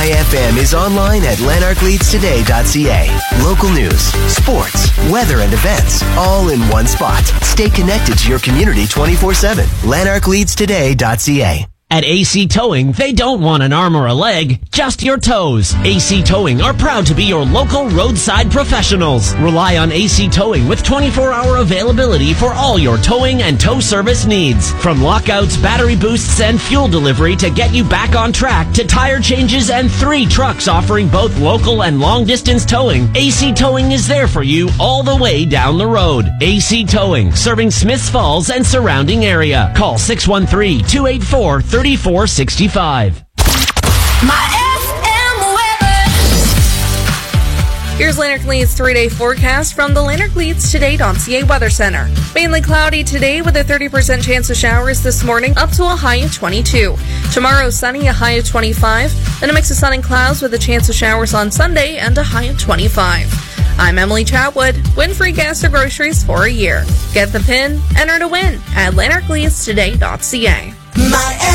My FM is online at lanarkleadstoday.ca. Local news, sports, weather, and events, all in one spot. Stay connected to your community 24/7. lanarkleadstoday.ca. At AC Towing, they don't want an arm or a leg, just your toes. AC Towing are proud to be your local roadside professionals. Rely on AC Towing with 24-hour availability for all your towing and tow service needs. From lockouts, battery boosts, and fuel delivery to get you back on track to tire changes and 3 trucks offering both local and long-distance towing, AC Towing is there for you all the way down the road. AC Towing, serving Smiths Falls and surrounding area. Call 613-284-3465. My FM weather. Here's Lanark Leeds 3-day forecast from the Lanark Leeds Today.ca Weather Center. Mainly cloudy today with a 30% chance of showers this morning, up to a high of 22. Tomorrow sunny, a high of 25. Then a mix of sun and clouds with a chance of showers on Sunday and a high of 25. I'm Emily Chatwood. Win free gas or groceries for a year. Get the pin, enter to win at LanarkLeedsToday.ca. My